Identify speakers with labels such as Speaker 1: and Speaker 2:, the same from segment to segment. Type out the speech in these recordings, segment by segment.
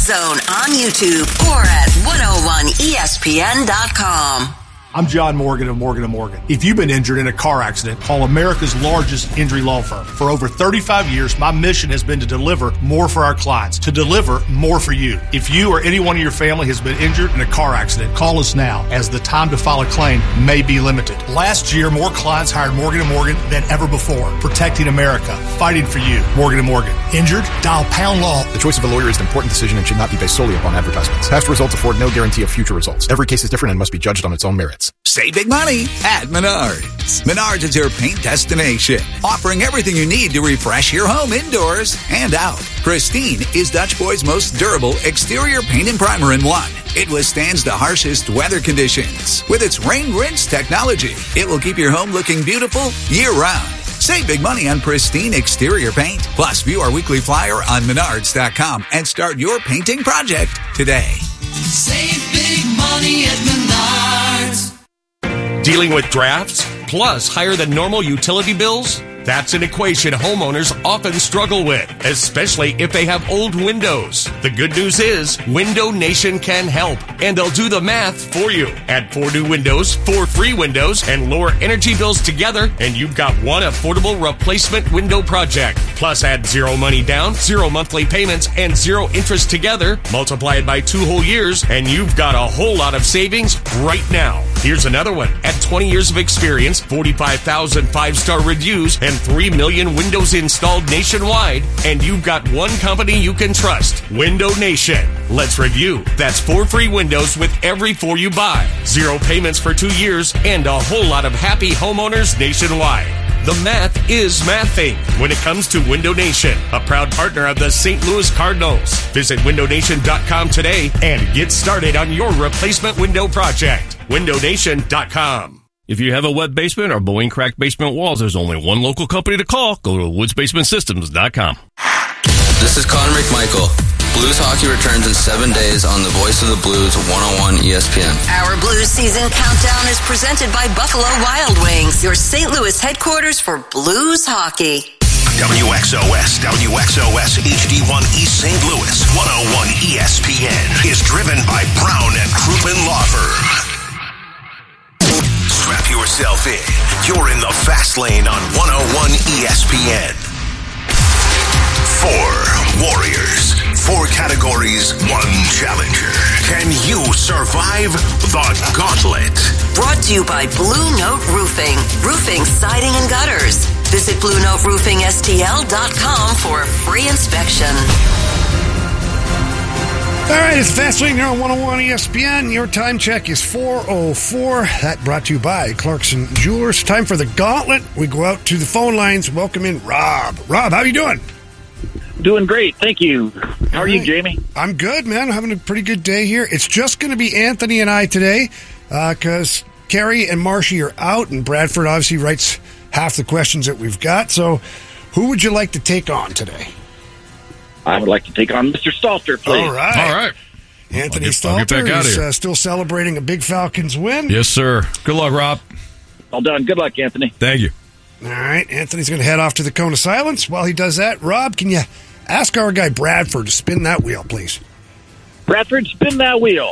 Speaker 1: Zone on YouTube or at 101ESPN.com.
Speaker 2: I'm John Morgan of Morgan & Morgan. If you've been injured in a car accident, call America's largest injury law firm. For over 35 years, my mission has been to deliver more for our clients, to deliver more for you. If you or anyone in your family has been injured in a car accident, call us now, as the time to file a claim may be limited. Last year, more clients hired Morgan & Morgan than ever before, protecting America, fighting for you. Morgan & Morgan. Injured? Dial pound law.
Speaker 3: The choice of a lawyer is an important decision and should not be based solely upon advertisements. Past results afford no guarantee of future results. Every case is different and must be judged on its own merits.
Speaker 4: Save big money at Menards. Menards is your paint destination, offering everything you need to refresh your home indoors and out. Pristine is Dutch Boy's most durable exterior paint and primer in one. It withstands the harshest weather conditions. With its rain rinse technology, it will keep your home looking beautiful year-round. Save big money on Pristine exterior paint. Plus, view our weekly flyer on Menards.com and start your painting project today.
Speaker 5: Save big money at Menards.
Speaker 6: Dealing with drafts, plus higher than normal utility bills? That's an equation homeowners often struggle with, especially if they have old windows. The good news is Window Nation can help, and they'll do the math for you. Add 4 new windows, 4 free windows, and lower energy bills together, and you've got one affordable replacement window project. Plus add 0 money down, 0 monthly payments, and 0 interest together. Multiply it by 2 whole years, and you've got a whole lot of savings right now. Here's another one. At 20 years of experience, 45,000 5-star reviews, and 3 million windows installed nationwide, and you've got one company you can trust, Window Nation. Let's review. That's 4 free windows with every 4 you buy, 0 payments for 2 years, and a whole lot of happy homeowners nationwide. The math is mathing when it comes to Window Nation, a proud partner of the St. Louis Cardinals. Visit windownation.com today and get started on your replacement window project. windownation.com.
Speaker 7: If you have a wet basement or blowing cracked basement walls, there's only one local company to call. Go to woodsbasementsystems.com.
Speaker 8: This is Connor McMichael. Blues hockey returns in 7 days on the Voice of the Blues 101 ESPN.
Speaker 1: Our Blues season countdown is presented by Buffalo Wild Wings, your St. Louis headquarters for Blues hockey.
Speaker 9: WXOS HD1 East St. Louis 101 ESPN is driven by Brown and Crouppen Law Firm. Strap yourself in. You're in the fast lane on 101 ESPN. 4 warriors, 4 categories, 1 challenger. Can you survive the gauntlet?
Speaker 1: Brought to you by Blue Note Roofing. Roofing, siding, and gutters. Visit BlueNoteRoofingSTL.com for a free inspection.
Speaker 10: All right, it's Fast Lane here on 101 ESPN. Your time check is 4:04. That brought to you by Clarkson Jewelers. Time for the gauntlet. We go out to the phone lines. Welcome in Rob. Rob, how you doing?
Speaker 11: Doing great, thank you. How are you, Jamie?
Speaker 10: I'm good, man. I'm having a pretty good day here. It's just going to be Anthony and I today because Carrie and Marshy are out, and Bradford obviously writes half the questions that we've got. So who would you like to take on today? I
Speaker 11: would like to take on Mr. Stalter, please.
Speaker 10: All right. Anthony Stalter is still celebrating a big Falcons win.
Speaker 7: Yes, sir. Good luck, Rob.
Speaker 11: Well done. Good luck, Anthony.
Speaker 7: Thank you.
Speaker 10: All right. Anthony's going to head off to the Cone of Silence. While he does that, Rob, can you ask our guy Bradford to spin that wheel, please?
Speaker 11: Bradford, spin that wheel.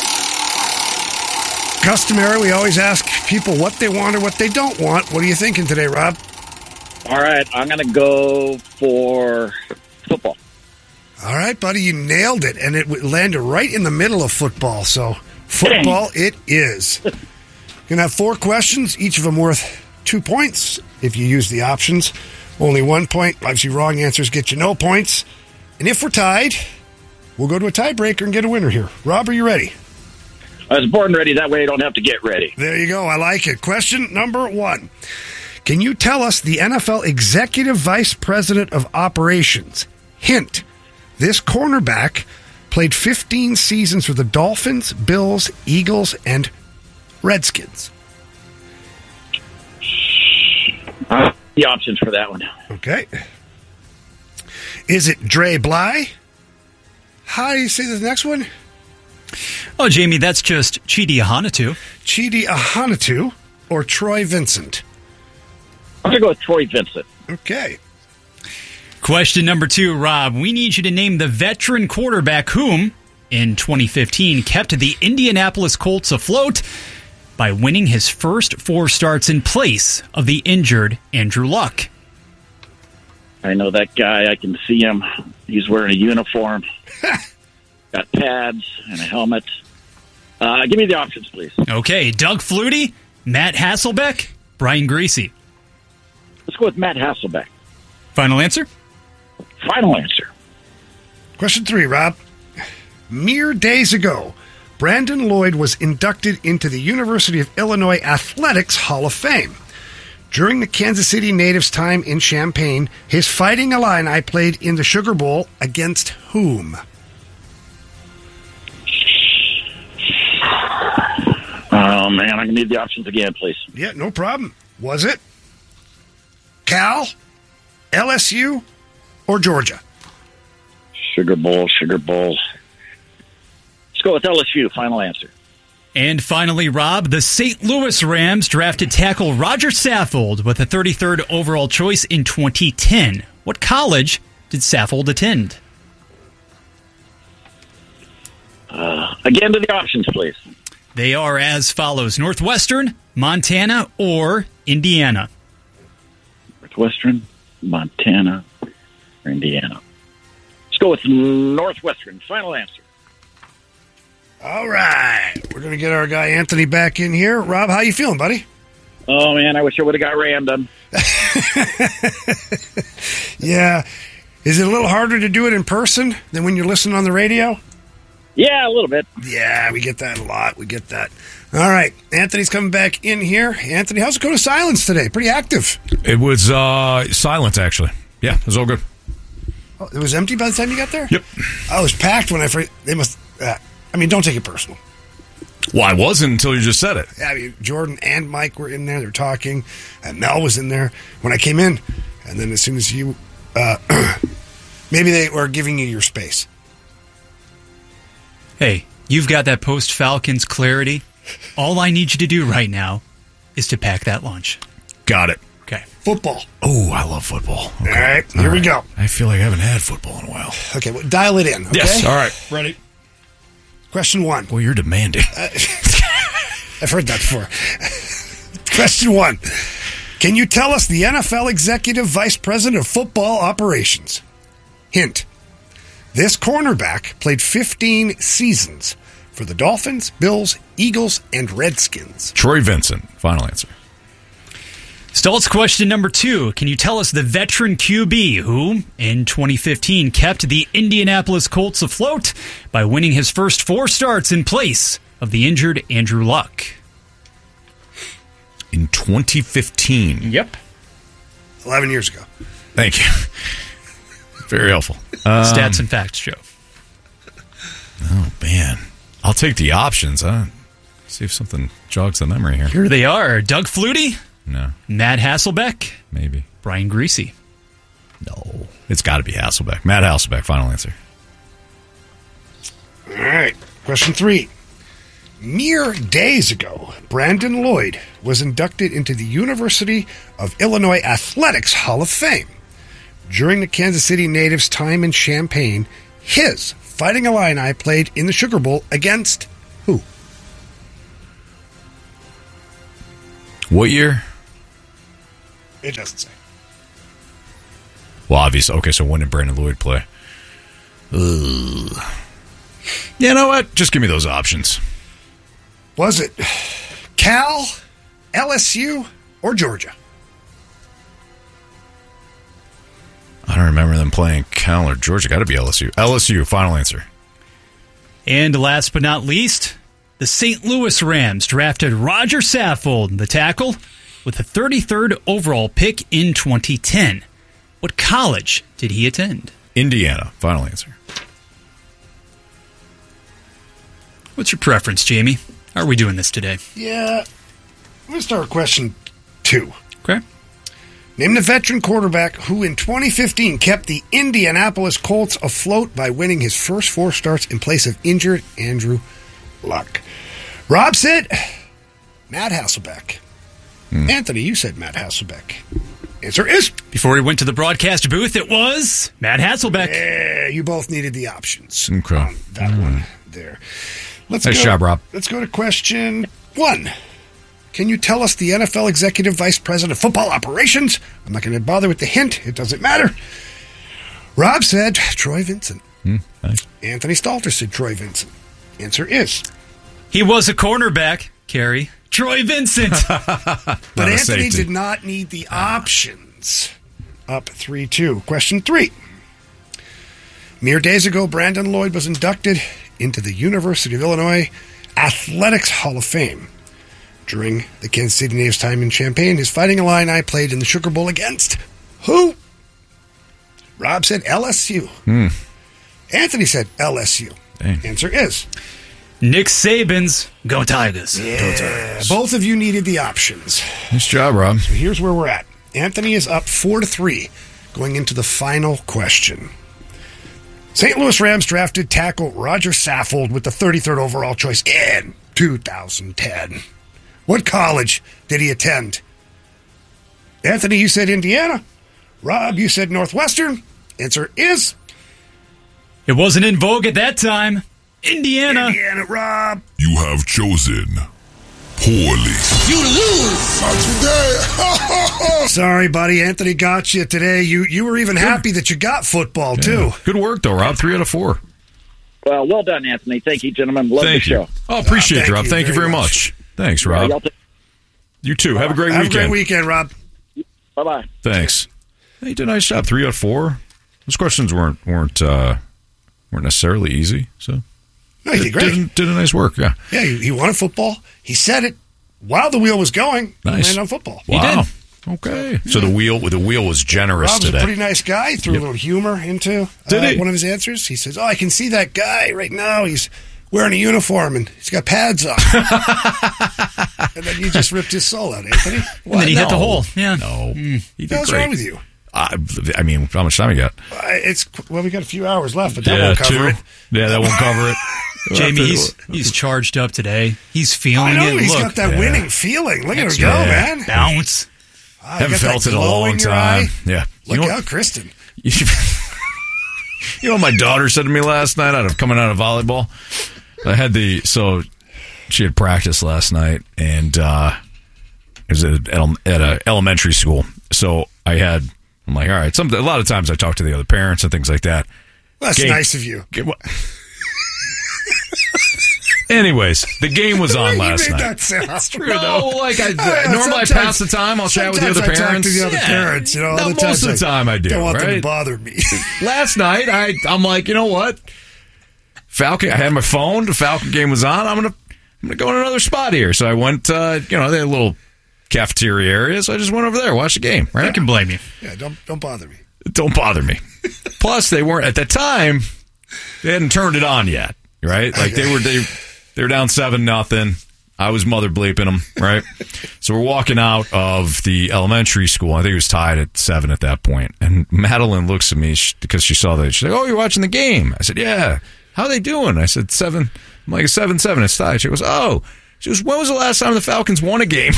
Speaker 10: Customary, we always ask people what they want or what they don't want. What are you thinking today, Rob?
Speaker 11: All right. I'm going to go for football.
Speaker 10: All right, buddy, you nailed it, and it landed right in the middle of football, so football it is. You're going to have 4 questions, each of them worth 2 points if you use the options. Only 1 point. Obviously, wrong answers get you no points. And if we're tied, we'll go to a tiebreaker and get a winner here. Rob, are you ready?
Speaker 11: I was born ready. That way I don't have to get ready.
Speaker 10: There you go. I like it. Question number 1. Can you tell us the NFL Executive Vice President of Operations? Hint. This cornerback played 15 seasons for the Dolphins, Bills, Eagles, and Redskins.
Speaker 11: The options for that one.
Speaker 10: Okay. Is it Dre Bly? How do you say the next one?
Speaker 12: Oh, Jamie, that's just Chidi Ahanotu.
Speaker 10: Chidi Ahanotu or Troy Vincent?
Speaker 11: I'm going to go with Troy Vincent.
Speaker 10: Okay.
Speaker 12: Question number 2, Rob. We need you to name the veteran quarterback whom, in 2015, kept the Indianapolis Colts afloat by winning his first 4 starts in place of the injured Andrew Luck.
Speaker 11: I know that guy. I can see him. He's wearing a uniform. Got pads and a helmet. Give me the options, please.
Speaker 12: Okay, Doug Flutie, Matt Hasselbeck, Brian Griese.
Speaker 11: Let's go with Matt Hasselbeck.
Speaker 12: Final answer?
Speaker 11: Final answer.
Speaker 10: Question 3, Rob. Mere days ago, Brandon Lloyd was inducted into the University of Illinois Athletics Hall of Fame. During the Kansas City Natives' time in Champaign, his Fighting Illini played in the Sugar Bowl against whom?
Speaker 11: Oh, man, I'm going to need the options again, please.
Speaker 10: Yeah, no problem. Was it Cal, LSU, or Georgia?
Speaker 11: Sugar Bowl. Let's go with LSU. Final answer.
Speaker 12: And finally, Rob, the St. Louis Rams drafted tackle Roger Saffold with the 33rd overall choice in 2010. What college did Saffold attend?
Speaker 11: Again to the options, please.
Speaker 12: They are as follows: Northwestern, Montana, or Indiana.
Speaker 11: Northwestern, Montana, or Indiana. Let's go with Northwestern. Final answer.
Speaker 10: All right. We're going to get our guy Anthony back in here. Rob, how you feeling, buddy?
Speaker 11: Oh, man, I wish I would have got random.
Speaker 10: Yeah. Is it a little harder to do it in person than when you're listening on the radio?
Speaker 11: Yeah, a little bit.
Speaker 10: Yeah, we get that a lot. We get that. All right. Anthony's coming back in here. Anthony, how's it go to silence today? Pretty active.
Speaker 13: It was silent, actually. Yeah, it was all good.
Speaker 10: Oh, it was empty by the time you got there?
Speaker 13: Yep.
Speaker 10: I was packed when they must... don't take it personal.
Speaker 13: Well, I wasn't until you just said it.
Speaker 10: Yeah, Jordan and Mike were in there. They were talking. And Mel was in there when I came in. And then as soon as you... maybe they were giving you your space.
Speaker 12: Hey, you've got that post-Falcons clarity. All I need you to do right now is to pack that lunch.
Speaker 13: Got it.
Speaker 12: Okay.
Speaker 10: Football.
Speaker 13: Oh, I love football. Okay.
Speaker 10: All right, here we go.
Speaker 13: I feel like I haven't had football in a while.
Speaker 10: Okay, well, dial it in, okay?
Speaker 13: Yes, all right. Ready?
Speaker 10: Question 1.
Speaker 13: Well, you're demanding.
Speaker 10: I've heard that before. Question 1. Can you tell us the NFL Executive Vice President of Football Operations? Hint. This cornerback played 15 seasons for the Dolphins, Bills, Eagles, and Redskins.
Speaker 13: Troy Vincent. Final answer.
Speaker 12: Stoltz, question number 2. Can you tell us the veteran QB who, in 2015, kept the Indianapolis Colts afloat by winning his first 4 starts in place of the injured Andrew Luck?
Speaker 13: In 2015.
Speaker 12: Yep.
Speaker 10: 11 years ago.
Speaker 13: Thank you. Very helpful.
Speaker 12: Stats and facts, Joe.
Speaker 13: Oh, man. I'll take the options. See if something jogs the memory here.
Speaker 12: Here they are. Doug Flutie?
Speaker 13: No.
Speaker 12: Matt Hasselbeck?
Speaker 13: Maybe.
Speaker 12: Brian Griese?
Speaker 13: No. It's got to be Hasselbeck. Matt Hasselbeck, final answer.
Speaker 10: All right. Question 3. Mere days ago, Brandon Lloyd was inducted into the University of Illinois Athletics Hall of Fame. During the Kansas City Natives' time in Champaign, his Fighting Illini played in the Sugar Bowl against who?
Speaker 13: What year?
Speaker 10: It doesn't say.
Speaker 13: Well, obviously. Okay, so when did Brandon Lloyd play? Ugh. You know what? Just give me those options.
Speaker 10: Was it Cal, LSU, or Georgia?
Speaker 13: I don't remember them playing Cal or Georgia. Got to be LSU. LSU, final answer.
Speaker 12: And last but not least, the St. Louis Rams drafted Roger Saffold, the tackle, with the 33rd overall pick in 2010. What college did he attend?
Speaker 13: Indiana, final answer.
Speaker 12: What's your preference, Jamie? How are we doing this today?
Speaker 10: Yeah. I'm going to start with question 2.
Speaker 12: Okay.
Speaker 10: Name the veteran quarterback who in 2015 kept the Indianapolis Colts afloat by winning his first 4 starts in place of injured Andrew Luck. Rob said Matt Hasselbeck. Anthony, you said Matt Hasselbeck. Answer is...
Speaker 12: Before we went to the broadcast booth, it was Matt Hasselbeck.
Speaker 10: Yeah, you both needed the options.
Speaker 13: Okay.
Speaker 10: On that one there.
Speaker 13: Nice job, Rob.
Speaker 10: Let's go to question 1. Can you tell us the NFL Executive Vice President of Football Operations? I'm not going to bother with the hint. It doesn't matter. Rob said Troy Vincent.
Speaker 13: Nice.
Speaker 10: Anthony Stalter said Troy Vincent. Answer is...
Speaker 12: He was a cornerback, Carrie. Troy Vincent.
Speaker 10: But Anthony did not need the options. Up 3-2. Question 3. Mere days ago, Brandon Lloyd was inducted into the University of Illinois Athletics Hall of Fame. During the Kansas City Natives' time in Champaign, his Fighting Illini played in the Sugar Bowl against who? Rob said LSU. Anthony said LSU.
Speaker 13: Dang.
Speaker 10: Answer is...
Speaker 12: Nick Saban's Go Tigers.
Speaker 10: Yeah,
Speaker 12: Go Tigers.
Speaker 10: Both of you needed the options.
Speaker 13: Nice job, Rob.
Speaker 10: So here's where we're at. Anthony is up 4-3 going into the final question. St. Louis Rams drafted tackle Roger Saffold with the 33rd overall choice in 2010. What college did he attend? Anthony, you said Indiana. Rob, you said Northwestern. Answer is...
Speaker 12: It wasn't in vogue at that time. Indiana.
Speaker 10: Indiana, Rob.
Speaker 9: You have chosen poorly.
Speaker 5: You lose.
Speaker 9: Not today.
Speaker 10: Sorry, buddy. Anthony got you today. You were even happy that you got football, too.
Speaker 13: Good work, though, Rob. 3 out of 4.
Speaker 11: Well done, Anthony. Thank you, gentlemen. Love the show.
Speaker 13: Oh, appreciate it, Rob. Thank you very much. Thanks, Rob. You too. Have a great weekend.
Speaker 10: Have a great weekend, Rob.
Speaker 11: Bye-bye.
Speaker 13: Thanks. Hey, you did a nice job. 3 out of 4. Those questions weren't necessarily easy, so...
Speaker 10: No, he did great.
Speaker 13: Did a nice work, yeah.
Speaker 10: Yeah, he wanted football. He said it while the wheel was going.
Speaker 13: Nice.
Speaker 10: He landed on football.
Speaker 13: Wow.
Speaker 10: He did.
Speaker 13: Okay. So the wheel was generous
Speaker 10: Rob's
Speaker 13: today.
Speaker 10: a pretty nice guy. Threw a little humor into one of his answers. He says, I can see that guy right now. He's wearing a uniform and he's got pads on. And then you just ripped his soul out, Anthony.
Speaker 12: And then he hit the hole. Yeah.
Speaker 13: No. He did
Speaker 10: What's
Speaker 13: great.
Speaker 10: wrong with you?
Speaker 13: I mean, how much time you got?
Speaker 10: We got a few hours left, but that won't cover it.
Speaker 13: Yeah, that won't cover it.
Speaker 12: Jamie, he's charged up today. He's feeling
Speaker 10: I know,
Speaker 12: it.
Speaker 10: He's
Speaker 12: Look,
Speaker 10: got that winning feeling. Look at him go, man.
Speaker 12: Bounce.
Speaker 13: Haven't felt it in a long time. Yeah.
Speaker 10: Look out, Kristen.
Speaker 13: You know what my daughter said to me last night coming out of volleyball? She had practice last night, and it was at an elementary school. So I'm like, all right. A lot of times I talk to the other parents and things like that.
Speaker 10: Well, that's nice of you.
Speaker 13: Anyways, the game was on last night.
Speaker 10: That sound.
Speaker 13: It's true, though. Normally I pass the time. I'll chat with the other parents.
Speaker 10: I talk to the other parents. You know, all the time.
Speaker 13: Most of the time I do.
Speaker 10: Don't want them to
Speaker 13: right?
Speaker 10: bother me.
Speaker 13: Last night, I'm like, you know what? Falcon. I had my phone. The Falcon game was on. I'm gonna go in another spot here. So I went. They had a little cafeteria area. So I just went over there, watched the game. Right?
Speaker 12: I can blame you.
Speaker 10: Yeah, don't bother me.
Speaker 13: Don't bother me. Plus, they weren't at the time. They hadn't turned it on yet. Right? Like they were down 7-0. I was mother bleeping them, right? So we're walking out of the elementary school. I think it was tied at 7 at that point. And Madeline looks at me because she saw that. She's like, "Oh, you're watching the game?" I said, "Yeah." "How are they doing?" I said, 7. I'm like, 7-7. It's tied. She goes, "Oh." She goes, "When was the last time the Falcons won a game?"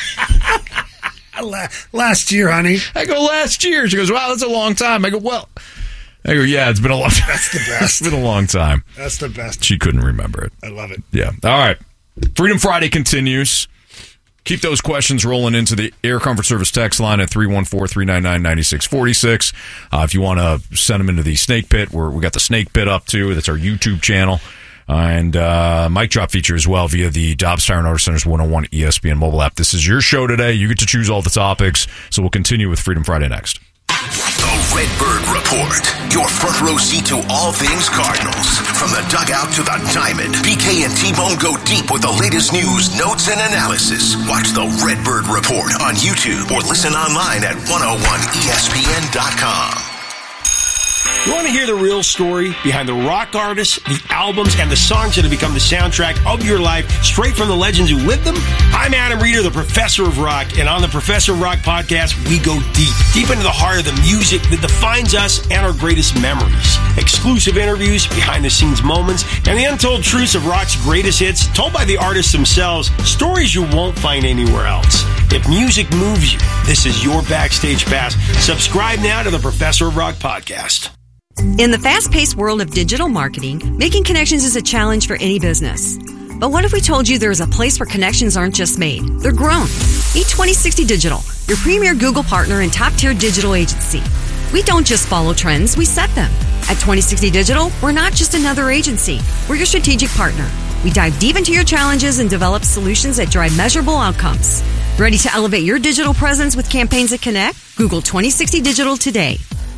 Speaker 10: Last year, honey.
Speaker 13: I go, "Last year." She goes, "Wow, that's a long time." I go, "Well." I go, "Yeah, it's been a long time."
Speaker 10: That's the best.
Speaker 13: It's been a long time.
Speaker 10: That's the best.
Speaker 13: She couldn't remember it.
Speaker 10: I love it.
Speaker 13: Yeah. All right. Freedom Friday continues. Keep those questions rolling into the Air Comfort Service text line at 314-399-9646. If you want to send them into the Snake Pit, we got the Snake Pit up too. That's our YouTube channel. And mic drop feature as well via the Dobbs Tire and Auto Center's 101 ESPN mobile app. This is your show today. You get to choose all the topics. So we'll continue with Freedom Friday next.
Speaker 9: The Redbird Report. Your front row seat to all things Cardinals. From the dugout to the diamond, BK and T-Bone go deep with the latest news, notes, and analysis. Watch the Redbird Report on YouTube or listen online at 101ESPN.com.
Speaker 14: You want to hear the real story behind the rock artists, the albums, and the songs that have become the soundtrack of your life, straight from the legends who lived them? I'm Adam Reeder, the Professor of Rock, and on the Professor of Rock podcast, we go deep into the heart of the music that defines us and our greatest memories. Exclusive interviews, behind-the-scenes moments, and the untold truths of rock's greatest hits, told by the artists themselves, stories you won't find anywhere else. If music moves you, this is your Backstage Pass. Subscribe now to the Professor of Rock podcast.
Speaker 15: In the fast-paced world of digital marketing, making connections is a challenge for any business. But what if we told you there is a place where connections aren't just made, they're grown? Meet 2060 Digital, your premier Google partner and top-tier digital agency. We don't just follow trends, we set them. At 2060 Digital, we're not just another agency, we're your strategic partner. We dive deep into your challenges and develop solutions that drive measurable outcomes. Ready to elevate your digital presence with campaigns that connect? Google 2060 Digital today.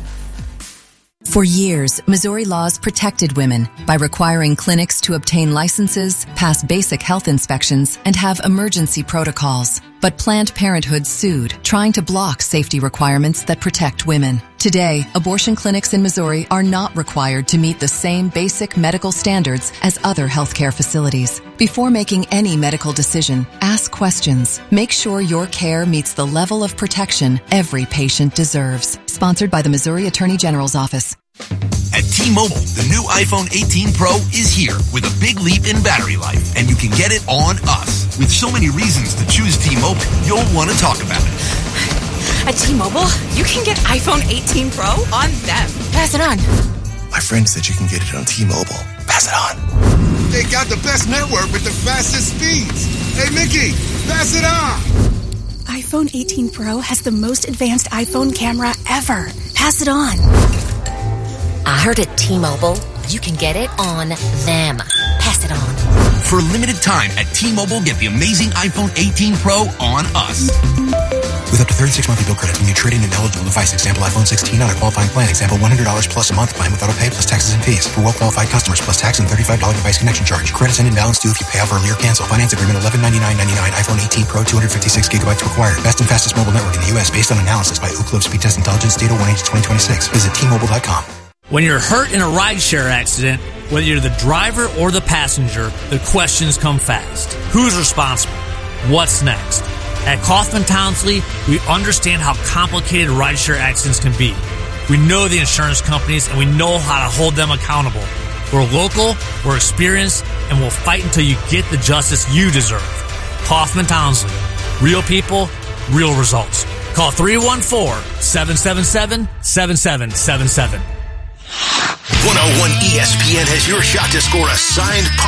Speaker 16: For years, Missouri laws protected women by requiring clinics to obtain licenses, pass basic health inspections, and have emergency protocols. But Planned Parenthood sued, trying to block safety requirements that protect women. Today, abortion clinics in Missouri are not required to meet the same basic medical standards as other healthcare facilities. Before making any medical decision, ask questions. Make sure your care meets the level of protection every patient deserves. Sponsored by the Missouri Attorney General's Office.
Speaker 17: At T-Mobile, the new iPhone 18 Pro is here with a big leap in battery life, and you can get it on us. With so many reasons to choose T-Mobile, you'll want to talk about it.
Speaker 18: At T-Mobile, you can get iPhone 18 Pro on them. Pass it on.
Speaker 19: My friend said you can get it on T-Mobile. Pass it on.
Speaker 20: They got the best network with the fastest speeds. Hey, Mickey, pass it on.
Speaker 18: iPhone 18 Pro has the most advanced iPhone camera ever. Pass it on.
Speaker 21: I heard at T-Mobile, you can get it on them. Pass it on.
Speaker 17: For a limited time at T-Mobile, get the amazing iPhone 18 Pro on us.
Speaker 19: With up to 36 monthly bill credits when you trade in an eligible device. Example, iPhone 16 on a qualifying plan. Example, $100 plus a month plan with auto pay plus taxes and fees. For well-qualified customers, plus tax and $35 device connection charge. Credits end in balance due if you pay off early or cancel. Finance agreement $1199.99. iPhone 18 Pro 256 gigabytes required. Best and fastest mobile network in the U.S. based on analysis by Ookla Speed Test Intelligence Data 1H2026. Visit T-Mobile.com.
Speaker 22: When you're hurt in a rideshare accident, whether you're the driver or the passenger, the questions come fast. Who's responsible? What's next? At Kaufman Townsley, we understand how complicated rideshare accidents can be. We know the insurance companies and we know how to hold them accountable. We're local, we're experienced, and we'll fight until you get the justice you deserve. Kaufman Townsley. Real people, real results. Call 314-777-7777.
Speaker 9: 101 ESPN has your shot to score a signed